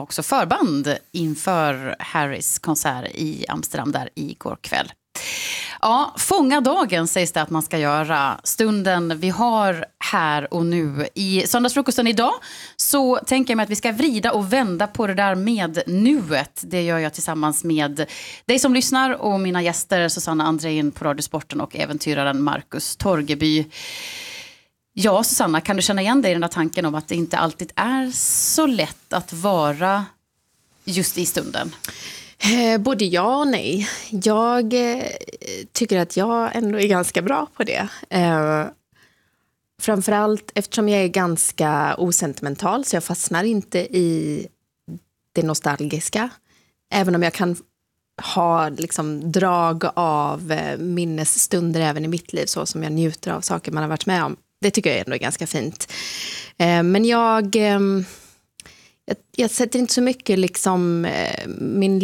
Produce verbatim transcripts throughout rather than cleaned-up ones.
också förband inför Harrys konsert i Amsterdam där igår kväll. Ja, fånga dagen sägs det att man ska göra. Stunden vi har här och nu. I söndagsfrukosten idag så tänker jag mig att vi ska vrida och vända på det där med nuet. Det gör jag tillsammans med dig som lyssnar och mina gäster Susanna Andrén på Radiosporten och äventyraren Marcus Torgeby. Ja, Susanna, kan du känna igen dig i den här tanken om att det inte alltid är så lätt att vara just i stunden? Eh, både ja och nej. Jag eh, tycker att jag ändå är ganska bra på det. Eh, framförallt eftersom jag är ganska osentimental så jag fastnar inte i det nostalgiska. Även om jag kan ha liksom drag av eh, minnesstunder även i mitt liv så som jag njuter av saker man har varit med om. Det tycker jag ändå är ganska fint. Eh, men jag... Eh, Jag, jag sätter inte så mycket liksom eh, min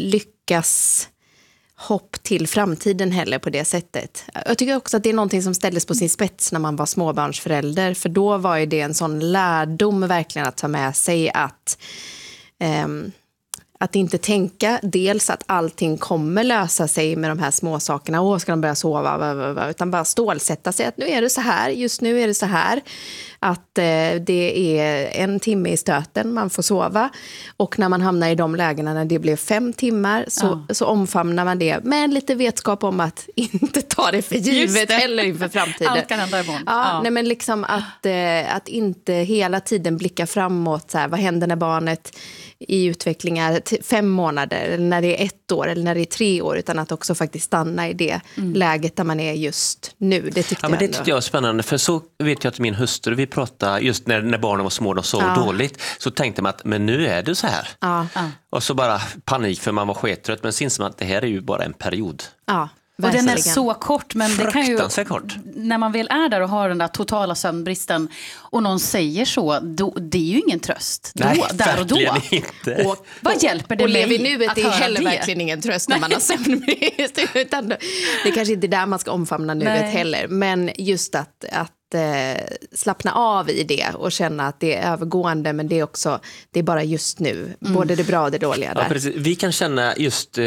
lyckas hopp till framtiden heller på det sättet. Jag tycker också att det är någonting som ställdes på sin spets när man var småbarnsförälder. För då var ju det en sån lärdom verkligen att ta med sig att... Eh, Att inte tänka dels att allting kommer lösa sig med de här små sakerna. Åh, ska de börja sova? Utan bara stålsätta sig att nu är det så här. Just nu är det så här. Att eh, det är en timme i stöten man får sova. Och när man hamnar i de lägena när det blir fem timmar så, ja. så omfamnar man det. Med lite vetskap om att inte ta det för givet eller inför framtiden. Allt kan hända imorgon. Ja, ja. Nej, men liksom att, eh, att inte hela tiden blicka framåt. Så här, vad händer när barnet i utvecklingar t- fem månader eller när det är ett år eller när det är tre år utan att också faktiskt stanna i det mm. läget där man är just nu. Det tyckte ja, men jag det tyckte jag var spännande för så vet jag att min hustru vi pratade just när, när barnen var små och sov ja. dåligt så tänkte man att men nu är det så här. Ja. Och så bara panik för man var skettrött men syns man att det här är ju bara en period. Ja. Och den är så kort, men det kan ju, kort. när man väl är där och har den där totala sömnbristen och någon säger så, då, det är ju ingen tröst. Då, Nej, där och då. Inte. Och vad hjälper det och mig lever nuet, att det är heller det? verkligen ingen tröst när man har sömnbrist. Utan det är kanske inte där man ska omfamna nuet Nej. heller. Men just att, att eh, slappna av i det och känna att det är övergående, men det är också, det är bara just nu. Mm. Både det bra och det dåliga där. Ja, precis. Vi kan känna just... Eh,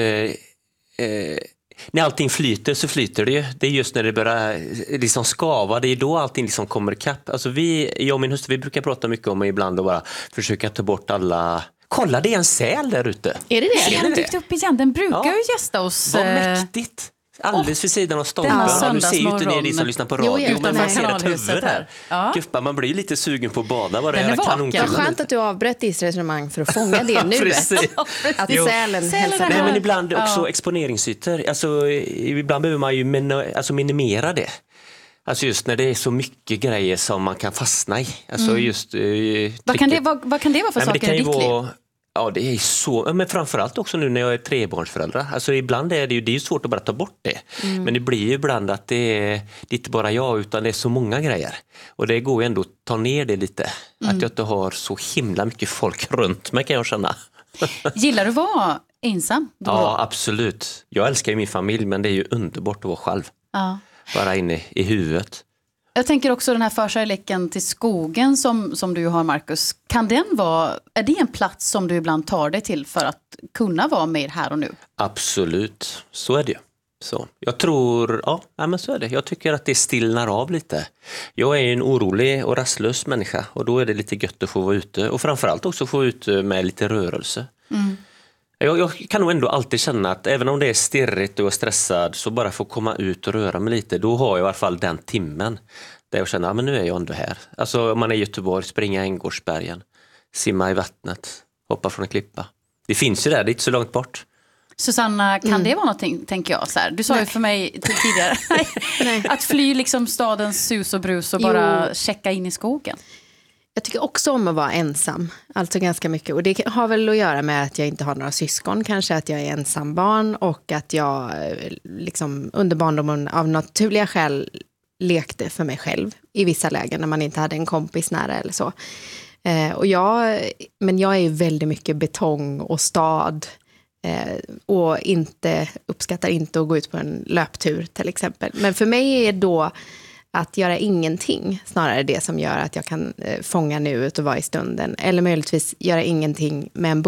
eh, när allting flyter så flyter det ju. Det är just när det börjar liksom skava. Det är då allting liksom kommer ikapp. Alltså vi, jag och min hustru, vi brukar prata mycket om ibland och bara försöka ta bort alla... Kolla, det är en säl där ute. Är det det? Den dykt upp igen. Den brukar ja. ju gästa oss. Vad mäktigt. Alldeles vid sidan av stolpen. Ja, du ser ju inte ner, ni som lyssnar på radio. Jo, men man ser ett huvud här. Ja. Guffa, man blir lite sugen på att bada. Vad det är kanonkullen. Vad skönt att du avbröt ditt resonemang för att fånga det nu. Precis. Att sälen hälsar. Nej, men ibland också ja. exponeringsytor. Alltså, ibland behöver man ju min, alltså minimera det. Alltså just när det är så mycket grejer som man kan fastna i. Alltså mm. just, eh, vad, kan det, vad, vad kan det vara för Nej, saker det i ditt vara, liv? Ja, det är så, men framförallt också nu när jag är trebarnsförälder. Alltså ibland är det ju, det är ju svårt att bara ta bort det. Mm. Men det blir ju ibland att det är, det är inte bara jag utan det är så många grejer. Och det går ju ändå att ta ner det lite. Mm. Att jag inte har så himla mycket folk runt mig kan jag känna. Gillar du att vara ensam? Då ja, absolut. Jag älskar ju min familj men det är ju underbart att vara själv. Ja. Bara inne i huvudet. Jag tänker också den här förkärleken till skogen som, som du har, Marcus. Kan den vara, är det en plats som du ibland tar dig till för att kunna vara med här och nu? Absolut, så är det ju. Så. Jag tror, ja, ja men så är det. Jag tycker att det stillnar av lite. Jag är en orolig och rastlös människa och då är det lite gött att få vara ute. Och framförallt också få ut med lite rörelse. Mm. Jag, jag kan nog ändå alltid känna att även om det är stirrigt och stressad så bara få komma ut och röra mig lite. Då har jag i alla fall den timmen där jag känner att ja, nu är jag ändå här. Alltså om man är i Göteborg, springa Änggårdsbergen, simma i vattnet, hoppa från en klippa. Det finns ju där, det är inte så långt bort. Susanna, kan mm. det vara någonting, tänker jag så här? Du sa Nej. ju för mig tidigare Nej. att fly liksom stadens sus och brus och jo. bara checka in i skogen. Jag tycker också om att vara ensam, alltså ganska mycket. Och det har väl att göra med att jag inte har några syskon, kanske att jag är ensam barn och att jag liksom under barndomen av naturliga skäl lekte för mig själv i vissa lägen när man inte hade en kompis nära eller så. Eh, och jag, men jag är ju väldigt mycket betong och stad eh, och inte, uppskattar inte att gå ut på en löptur till exempel. Men för mig är då att göra ingenting snarare det som gör att jag kan eh, fånga nuet och vara i stunden. Eller möjligtvis göra ingenting med en